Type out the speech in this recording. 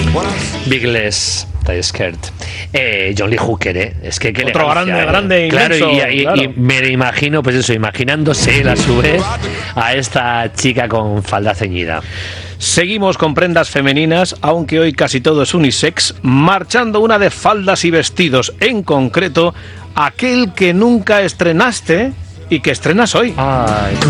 Bigless, Die Skirt. John Lee Hooker, es que otro grande, claro, inmenso, y me imagino, pues eso, imaginándose él a su vez a esta chica con falda ceñida. Seguimos con prendas femeninas, aunque hoy casi todo es unisex, marchando una de faldas y vestidos, en concreto aquel que nunca estrenaste y que estrenas hoy. Ay.